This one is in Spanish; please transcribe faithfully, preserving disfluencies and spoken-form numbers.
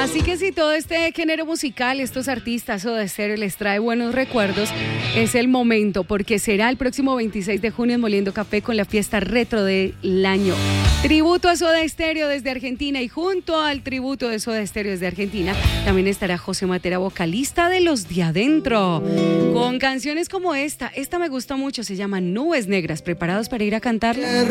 Así que si todo este género musical, estos artistas Soda Stereo les trae buenos recuerdos, es el momento, porque será el próximo veintiséis de junio en Moliendo Café con la fiesta retro del año. Tributo a Soda Stereo desde Argentina, y junto al tributo de Soda Stereo desde Argentina también estará José Matera, vocalista de Los de Adentro, con canciones como esta. Esta me gustó mucho, se llama Nubes Negras. ¿Preparados para ir a cantarla?